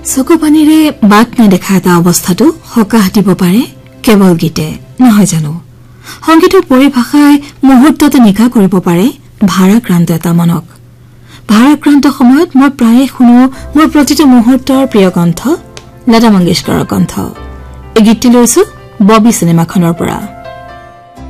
চকু পানীৰে বাট নেদেখা এটা অৱস্থাটো সকাহ দিব পাৰে কেৱল গীতে নহয় জানো সংগীতৰ পৰিভাষাই মুহূৰ্ততে নিকা কৰিব পাৰে ভাৰাক্ৰান্ত এটা মনক ভাৰাক্ৰান্ত সময়ত মই প্ৰায়ে শুনো মোৰ প্ৰতিটো মুহূৰ্তৰ প্ৰিয় কণ্ঠ লতা মংগেশকাৰৰ কণ্ঠ এই গীতটি লৈছো ববি চিনেমাখনৰ পৰা